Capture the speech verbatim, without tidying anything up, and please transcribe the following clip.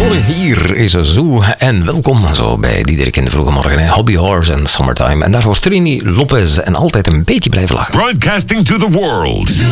Hier is Zoo en welkom zo bij Diederik in de vroege morgen. Hè. Hobby Horse en Summertime. En daarvoor Trini Lopez en altijd een beetje blijven lachen. Broadcasting to the world.